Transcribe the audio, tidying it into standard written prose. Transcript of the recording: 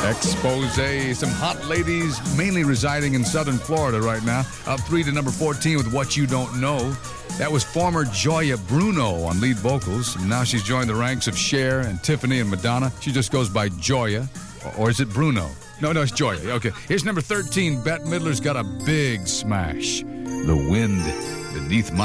Expose. Some hot ladies mainly residing in southern Florida right now. Up 3 to number 14 with What You Don't Know. That was former Joya Bruno on lead vocals. Now she's joined the ranks of Cher and Tiffany and Madonna. She just goes by Joya. Or is it Bruno? No, it's Joya. Okay. Here's number 13. Bette Midler's got a big smash. The Wind Beneath My